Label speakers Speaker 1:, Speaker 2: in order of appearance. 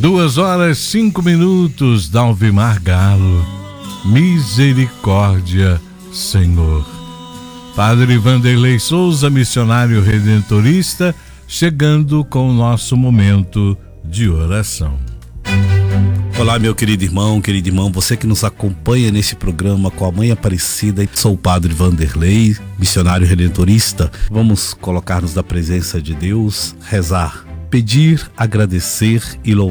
Speaker 1: 2h05, Dalvimar Galo. Misericórdia, Senhor. Padre Vanderlei Souza, missionário redentorista, chegando com o nosso momento de oração.
Speaker 2: Olá, meu querido irmão, você que nos acompanha nesse programa com a Mãe Aparecida. Sou o Padre Vanderlei, missionário redentorista. Vamos colocar-nos na presença de Deus, rezar, pedir, agradecer e louvar